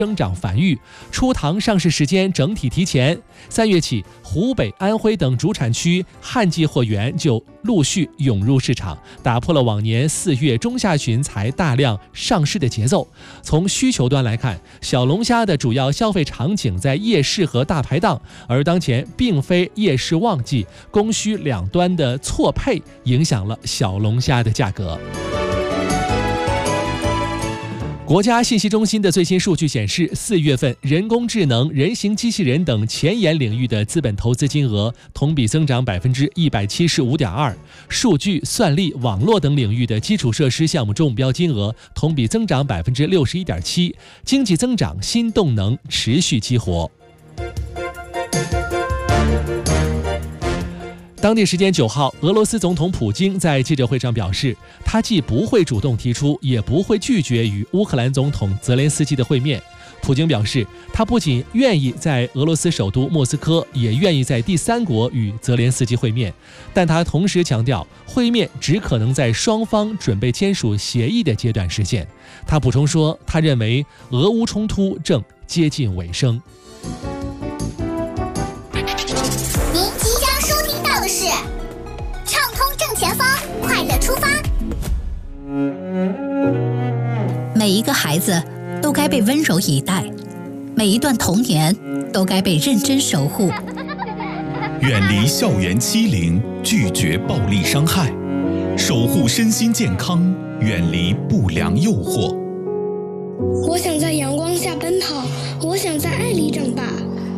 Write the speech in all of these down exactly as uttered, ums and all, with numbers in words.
生长繁育，出糖上市时间整体提前。三月起，湖北、安徽等主产区旱季货源就陆续涌入市场，打破了往年四月中下旬才大量上市的节奏。从需求端来看，小龙虾的主要消费场景在夜市和大排档，而当前并非夜市旺季，供需两端的错配影响了小龙虾的价格。国家信息中心的最新数据显示，四月份人工智能、人形机器人等前沿领域的资本投资金额同比增长百分之一百七十五点二，数据、算力、网络等领域的基础设施项目中标金额同比增长百分之六十一点七，经济增长新动能持续激活。当地时间九号，俄罗斯总统普京在记者会上表示，他既不会主动提出，也不会拒绝与乌克兰总统泽连斯基的会面。普京表示，他不仅愿意在俄罗斯首都莫斯科，也愿意在第三国与泽连斯基会面，但他同时强调，会面只可能在双方准备签署协议的阶段实现。他补充说，他认为俄乌冲突正接近尾声。 的是畅通正前方，快乐出发。 每一个孩子都该被温柔以待，每一段童年都该被认真守护。 远离校园欺凌，拒绝暴力伤害，守护身心健康，远离不良诱惑。 我想在阳光下奔跑，我想在爱里长大。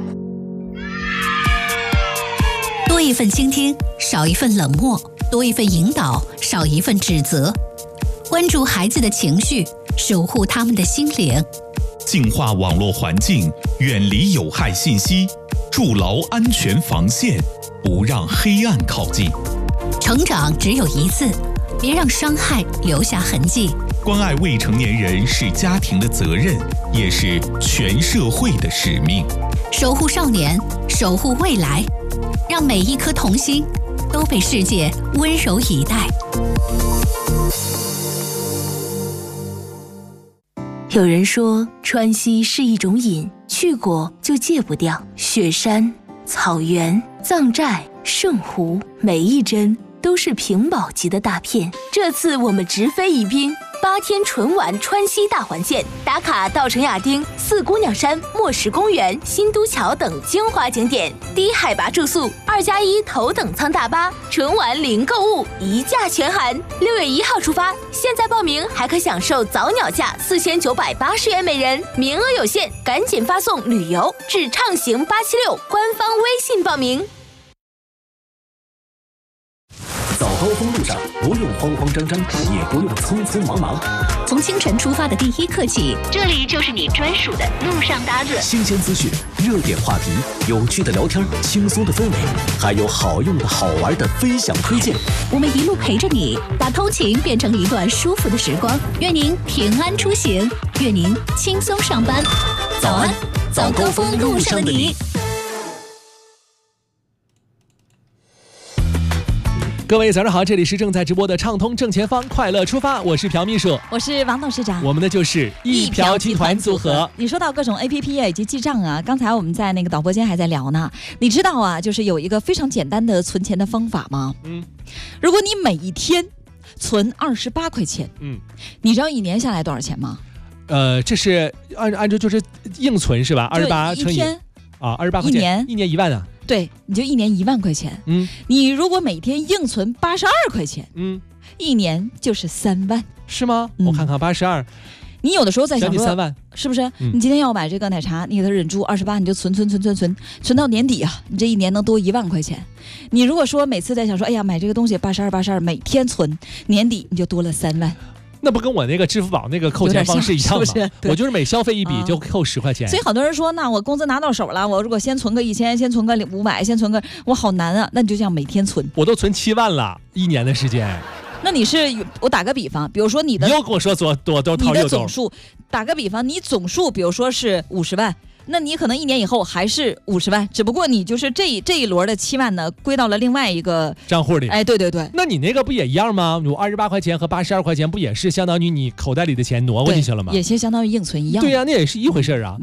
多一份倾听，少一份冷漠；多一份引导，少一份指责。关注孩子的情绪，守护他们的心灵。 净化网络环境，远离有害信息，筑牢安全防线，不让黑暗靠近。 成长只有一次，别让伤害留下痕迹。 关爱未成年人是家庭的责任，也是全社会的使命。 守护少年，守护未来。让每一颗童心都被世界温柔以待。 有人说，川西是一种瘾，去过就戒不掉。雪山、草原、藏寨、圣湖，每一帧都是屏保级的大片。这次我们直飞宜宾，八天纯玩川西大环线，打卡稻城亚丁、四姑娘山、莫石公园、新都桥等精华景点，低海拔住宿，二加一头等舱大巴，纯玩零购物，一价全含。六月一号出发，现在报名还可享受早鸟价四千九百八十元每人，名额有限，赶紧发送旅游至畅行八七六官方微信报名。 早高峰路上不用慌慌张张，也不用匆匆忙忙。 从清晨出发的第一刻起， 这里就是你专属的路上搭子。 新鲜资讯、热点话题、有趣的聊天、轻松的氛围，还有好用的好玩的分享推荐。 我们一路陪着你，把通勤变成一段舒服的时光。愿您平安出行，愿您轻松上班。早安，早高峰路上的你。 各位早上好，这里是正在直播的畅通正前方，快乐出发，我是朴秘书， 我是王董事长， 我们的就是一朴集团组合。 你说到各种 A P P 啊以及记账啊，刚才我们在那个导播间还在聊呢。你知道啊，就是有一个非常简单的存钱的方法吗？嗯，如果你每一天存二十八块钱，嗯，你知道一年下来多少钱吗？ 呃，这是按按照就是硬存是吧？二十八乘以啊，二十八块钱， 一年一年一万啊。 对，你就一年一万块钱。嗯，你如果每天硬存八十二块钱，嗯，一年就是三万， 是吗？嗯、我看看八十二， 你有的时候在想说三万， 是不是？嗯、你今天要买这个奶茶，你给它忍住二十八，你就存存存存存，存到年底啊，你这一年能多一万块钱。你如果说每次在想说，哎呀，买这个东西八十二八十二，每天存，年底你就多了三万。 那不跟我那个支付宝那个扣钱方式一样吗？ 是是我就是每消费一笔就扣十块钱、 啊。所以好多人说，那我工资拿到手了，我如果先存个一千，先存个五百，先存个，我好难啊。那你就这样每天存， 我都存七万了，一年的时间。 那你是我打个比方，比如说你的， 你又跟我说多多多掏你的总数，打个比方，你总数比如说是五十万， 那你可能一年以后还是五十万，只不过你就是这这一轮的七万呢归到了另外一个账户里。 哎，对对对。 那你那个不也一样吗？我二十八块钱和八十二块钱不也是相当于你口袋里的钱挪过去去了吗？ 也是相当于硬存一样。 对呀、啊，那也是一回事啊。